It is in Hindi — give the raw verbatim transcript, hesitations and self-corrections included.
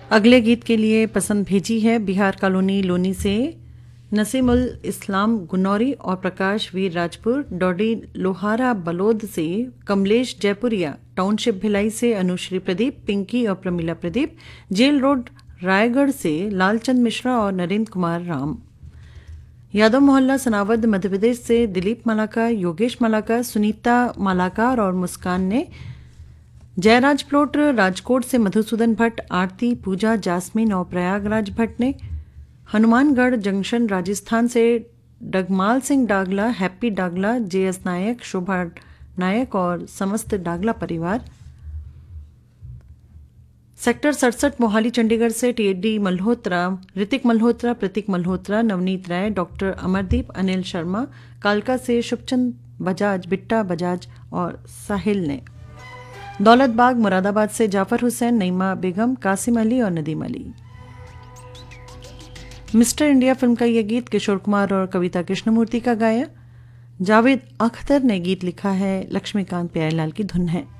अगले गीत के लिए पसंद भेजी है बिहार कॉलोनी लोनी से नसीमुल इस्लाम गुन्नौरी और प्रकाश वीर राजपुर, डॉडी लोहारा बलोद से कमलेश जयपुरिया, टाउनशिप भिलाई से अनुश्री प्रदीप, पिंकी और प्रमीला प्रदीप, जेल रोड रायगढ़ से लालचंद मिश्रा और नरेंद्र कुमार राम, यादव मोहल्ला सनावद मध्य प्रदेश से दिलीप मालाका, योगेश मालाका, सुनीता मालाकार और मुस्कान ने, जयराज प्लॉट राजकोट से मधुसूदन भट्ट, आरती, पूजा, जासमीन और प्रयागराज भट्ट ने, हनुमानगढ़ जंक्शन राजस्थान से डगमाल सिंह डागला, हैप्पी डागला, जे एस नायक, शोभा नायक और समस्त डागला परिवार, सेक्टर सड़सठ मोहाली चंडीगढ़ से टीएडी मल्होत्रा, ऋतिक मल्होत्रा, प्रतीक मल्होत्रा, नवनीत राय, डॉक्टर अमरदीप, अनिल शर्मा, कालका से शुभचंद बजाज, बिट्टा बजाज और साहिल ने, दौलत बाग मुरादाबाद से जाफर हुसैन, नईमा बेगम, कासिम अली और Nadeem Ali. Mister India film का यह गीत किशोर कुमार और कविता कृष्णमूर्ति का गाया, जावेद अख्तर ने गीत लिखा है, लक्ष्मीकांत प्यारेलाल की धुन है।